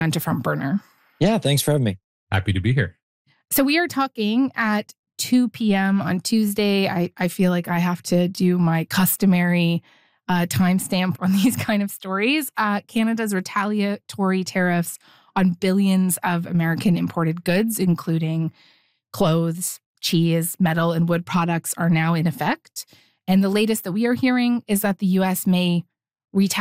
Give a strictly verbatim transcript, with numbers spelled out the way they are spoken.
onto Front Burner. Yeah, thanks for having me. Happy to be here. So we are talking at two p.m. on Tuesday. I, I feel like I have to do my customary uh, timestamp on these kind of stories. Uh, Canada's retaliatory tariffs on billions of American imported goods, including clothes, cheese, metal, and wood products, are now in effect. And the latest that we are hearing is that the U S may retaliate